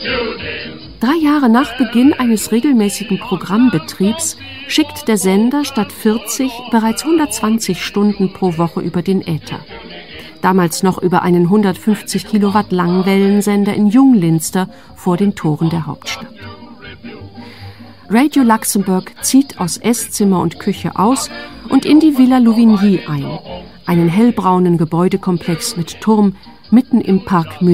3 Jahre nach Beginn eines regelmäßigen Programmbetriebs schickt der Sender statt 40 bereits 120 Stunden pro Woche über den Äther. Damals noch über einen 150 Kilowatt Langwellensender in Junglinster vor den Toren der Hauptstadt. Radio Luxemburg zieht aus Esszimmer und Küche aus und in die Villa Louvigny ein, einen hellbraunen Gebäudekomplex mit Turm mitten im Parc